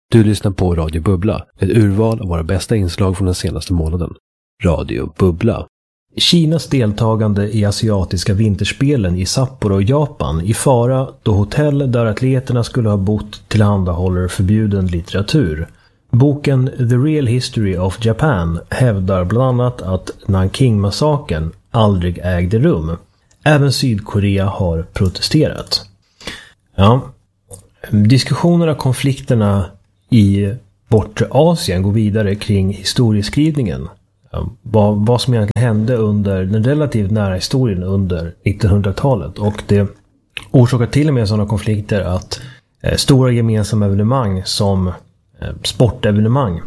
Du lyssnar på Radio Bubbla, ett urval av våra bästa inslag från den senaste månaden. Radio Bubbla. Kinas deltagande i asiatiska vinterspelen i Sapporo, Japan, i fara då hotell där atleterna skulle ha bott tillhandahåller förbjuden litteratur. Boken The Real History of Japan hävdar bland annat att Nanking-massakern aldrig ägde rum. Även Sydkorea har protesterat. Ja, diskussionerna, konflikterna i bortre Asien går vidare kring historieskrivningen. Vad som egentligen hände under den relativt nära historien under 1900-talet. Och det orsakar till och med sådana konflikter att stora gemensamma evenemang som sportevenemang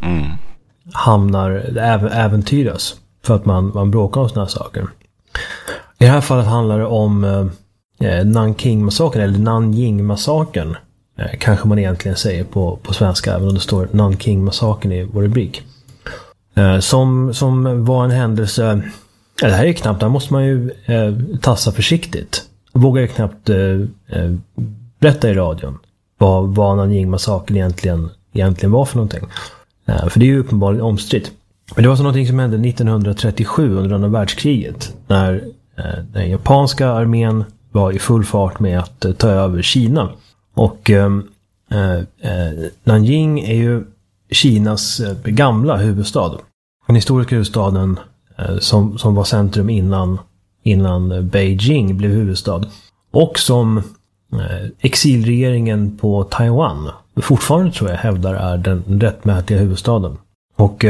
äventyras för att man bråkar om sådana här saker. I det här fallet handlar det om Nanking-massakern eller Nanjing-massakern. Kanske man egentligen säger på svenska, även om det står Nanking-massakern i vår rubrik. Som var en händelse. Det här är knappt, där måste man ju tassa försiktigt. Vågar ju knappt berätta i radion vad Nanjing-massakern egentligen var för någonting. För det är ju uppenbarligen omstritt. Men det var så någonting som hände 1937 under andra världskriget. När den japanska armén var i full fart med att ta över Kina. Och Nanjing är ju Kinas gamla huvudstad. Den historiska huvudstaden som var centrum innan Beijing blev huvudstad. Och som exilregeringen på Taiwan fortfarande tror jag hävdar är den rättmätiga huvudstaden. Och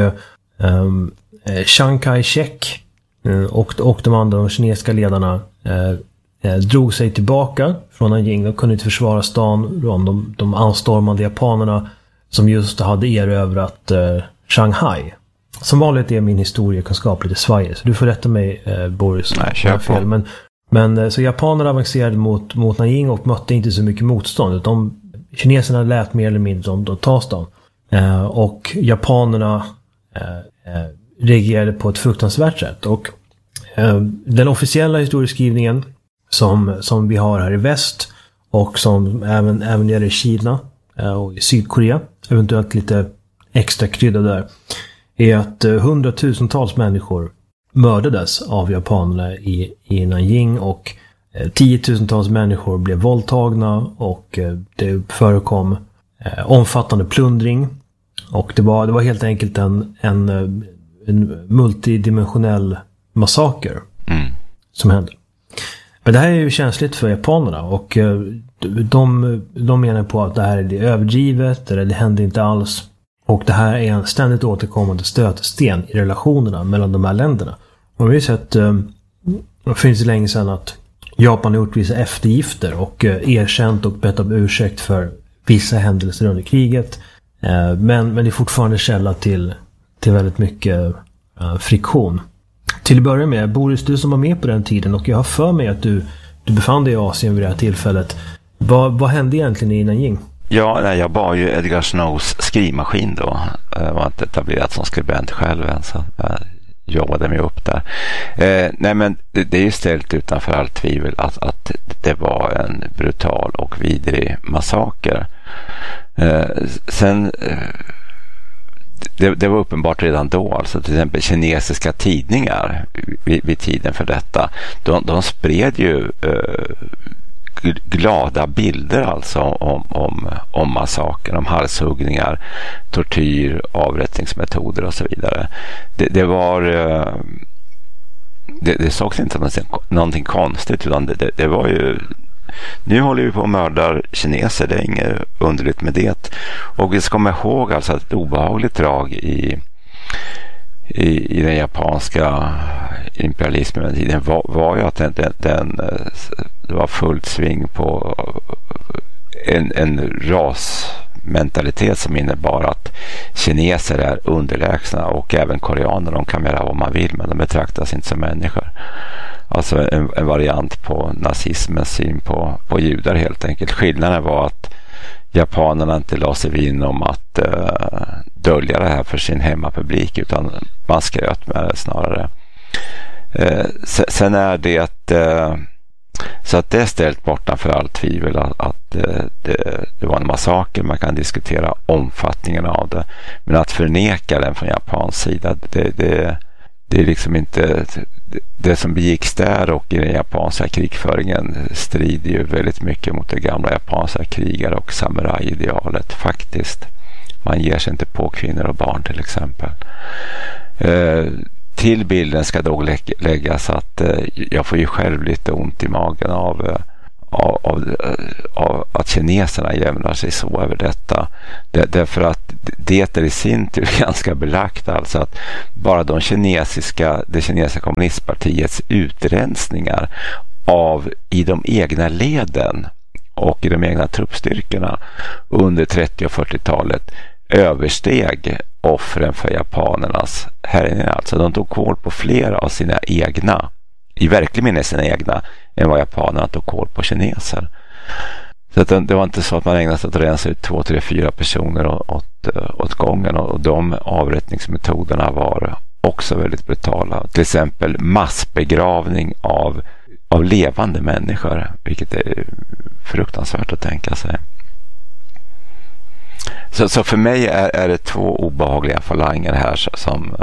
Chiang Kai-shek och de kinesiska ledarna drog sig tillbaka från Nanjing. De kunde inte försvara stan. De anstormande japanerna som just hade erövrat Shanghai. Som vanligt är min historiekunskap lite svajig, så du får rätta mig, Boris. Nej, kör på. Men så japanerna avancerade mot Nanjing och mötte inte så mycket motstånd. Kineserna lät mer eller mindre ta stan. Och japanerna reagerade på ett fruktansvärt sätt. Och den officiella historieskrivningen som vi har här i väst och som även gäller Kina och Sydkorea, eventuellt lite extra krydda där, är att hundratusentals människor mördades av japanerna i Nanjing och 10-tusentals människor blev våldtagna och det förekom omfattande plundring och det var helt enkelt en multidimensionell massaker som hände. Men det här är ju känsligt för japanerna och de menar på att det här är överdrivet eller det händer inte alls. Och det här är en ständigt återkommande stötesten i relationerna mellan de här länderna. Och vi har ju sett, det finns länge sedan att Japan har gjort vissa eftergifter och erkänt och bett om ursäkt för vissa händelser under kriget. Men det är fortfarande källa till väldigt mycket friktion. Till att börja med, Boris, du som var med på den tiden och jag har för mig att du befann dig i Asien vid det här tillfället. Vad hände egentligen i Nanjing? Ja, jag bar ju Edgar Snows skrivmaskin då. Jag var inte etablerat som skribent själv än, så jag jobbade mig upp där. Nej, men det är ju ställt utanför allt tvivel att det var en brutal och vidrig massaker. Sen det var uppenbart redan då, alltså till exempel kinesiska tidningar vid tiden för detta, de spred ju glada bilder alltså om massakern, om halshuggningar, tortyr, avrättningsmetoder och så vidare. Det sågs inte som någonting konstigt, utan det var ju, nu håller vi på att mörda kineser, det är inget underligt med det. Och vi ska komma ihåg alltså att ett obehagligt drag i den japanska imperialismen med tiden var ju att det var fullt sving på en rasmentalitet som innebar att kineser är underlägsna och även koreaner, de kan göra vad man vill men de betraktas inte som människor. Alltså en variant på nazismens syn på judar helt enkelt. Skillnaden var att japanerna inte la sig vinn om att dölja det här för sin hemmapublik, utan man skröt med det snarare. Sen är det Så att det är ställt bortom för allt tvivel att det var en massaker. Man kan diskutera omfattningen av det. Men att förneka den från Japans sida, det är liksom inte... Det som begicks där och i den japanska krigföringen strider ju väldigt mycket mot det gamla japanska krigar- och samurajidealet faktiskt. Man ger sig inte på kvinnor och barn till exempel. Till bilden ska då läggas att jag får ju själv lite ont i magen av att kineserna jämnar sig så över detta. Därför att det är i sin tur ganska belagt, alltså att bara det kinesiska kommunistpartiets utrensningar i de egna leden och i de egna truppstyrkorna under 30- och 40-talet översteg offren för japanernas härjningar. Alltså de tog kål på flera av sina egna, i verklig mening sina egna, än vad japanerna tog kål på kineser. Så att det var inte så att man ägnade sig att rensa ut 2, 3, 4 personer åt gången, och de avrättningsmetoderna var också väldigt brutala. Till exempel massbegravning av levande människor, vilket är fruktansvärt att tänka sig. Så för mig är det 2 obehagliga falanger här som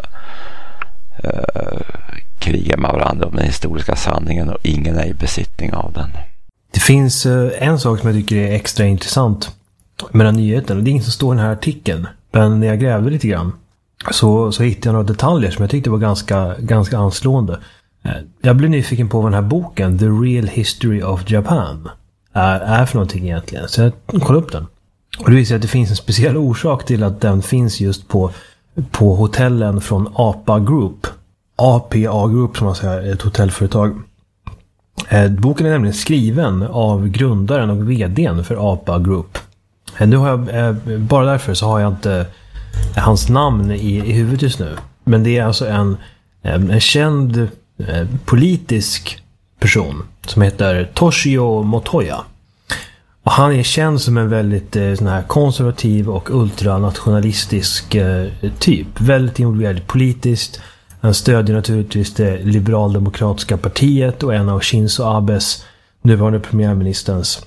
krigar med varandra om den historiska sanningen, och ingen är i besittning av den. Det finns en sak som jag tycker är extra intressant med den nyheten, och det är inget som står i den här artikeln, men när jag grävde lite grann så hittade jag några detaljer som jag tyckte var ganska anslående. Jag blev nyfiken på vad den här boken The Real History of Japan är för någonting egentligen, så jag kollade upp den. Och det visar att det finns en speciell orsak till att den finns just på hotellen från APA Group som man säger, ett hotellföretag. Boken är nämligen skriven av grundaren och vdn för APA Group. Nu har jag, bara därför så har jag inte hans namn i huvudet just nu. Men det är alltså en känd politisk person som heter Toshio Motoya. Och han är känd som en väldigt sån här konservativ och ultranationalistisk typ. Väldigt involverad politiskt. Han stödjer naturligtvis det liberaldemokratiska partiet och en av Shinzo Abes, nuvarande premiärministerns,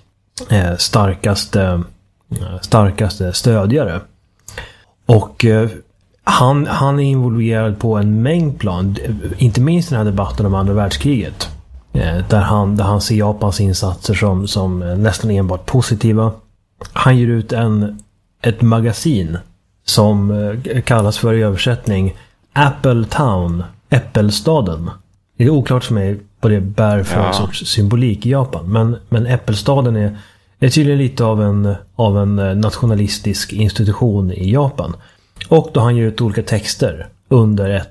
starkaste stödjare. Och han är involverad på en mängd plan, inte minst den här debatten om andra världskriget. Där han ser Japans insatser som nästan enbart positiva. Han ger ut ett magasin som kallas för i översättning Apple Town, Äppelstaden. Det är oklart för mig vad det bär för en sorts symbolik i Japan. Men Äppelstaden är tydligen lite av en nationalistisk institution i Japan. Och då han ger ut olika texter under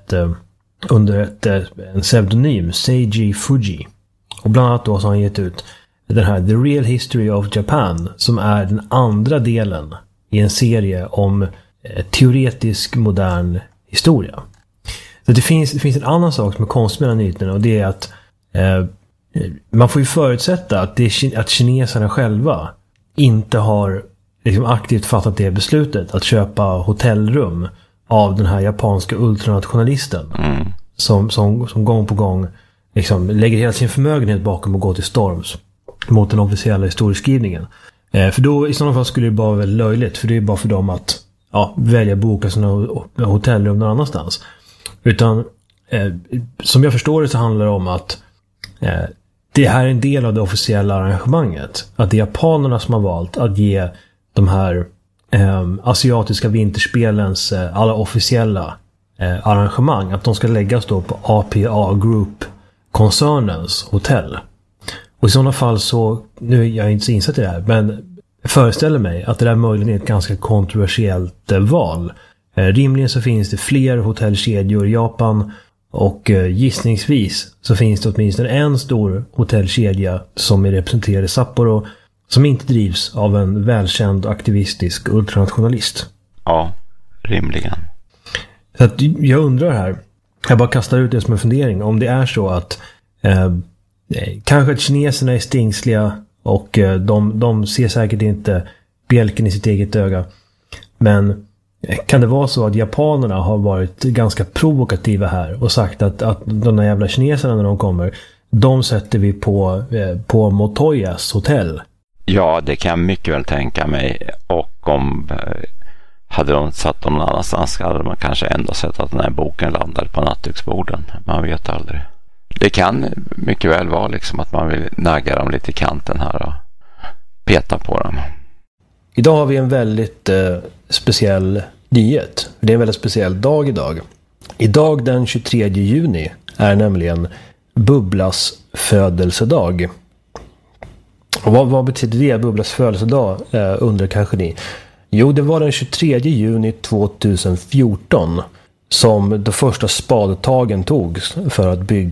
en pseudonym, Seiji Fuji. Och bland annat då så har han gett ut den här The Real History of Japan, som är den andra delen i en serie om teoretisk modern historia. Så det finns en annan sak som är konstig med den nyheten, och det är att man får ju förutsätta att kineserna själva inte har liksom aktivt fattat det beslutet att köpa hotellrum av den här japanska ultranationalisten som gång på gång liksom lägger hela sin förmögenhet bakom och går till storms mot den officiella historieskrivningen. För då i sådana fall skulle det bara vara väldigt löjligt, för det är bara för dem att välja boka sina hotellrum någon annanstans. Utan som jag förstår det så handlar det om att det här är en del av det officiella arrangemanget. Att det är japanerna som har valt att ge de här asiatiska vinterspelens alla officiella arrangemang, att de ska läggas då på APA Group-koncernens hotell. Och i sådana fall så, nu är jag inte så insatt i det här, men jag föreställer mig att det där möjligen är ett ganska kontroversiellt val. Rimligen så finns det fler hotellkedjor i Japan, och gissningsvis så finns det åtminstone en stor hotellkedja som är representerad i Sapporo, som inte drivs av en välkänd aktivistisk ultranationalist. Ja, rimligen. Så att jag undrar här, jag bara kastar ut det som en fundering, om det är så att kanske att kineserna är stingsliga och de ser säkert inte bjälken i sitt eget öga, men kan det vara så att japanerna har varit ganska provokativa här och sagt att de där jävla kineserna när de kommer, de sätter vi på Montoyas hotell. Ja, det kan jag mycket väl tänka mig. Och om hade de satt dem någon annanstans hade man kanske ändå sett att den här boken landade på nattduksborden. Man vet aldrig. Det kan mycket väl vara liksom att man vill nagga dem lite i kanten här och peta på dem. Idag har vi en väldigt speciell nyhet. Det är en väldigt speciell dag idag. Idag den 23 juni är nämligen Bubblas födelsedag. Och vad betyder det, Bubblas födelsedag, undrar kanske ni? Jo, det var den 23 juni 2014 som de första spadtagen togs för att bygga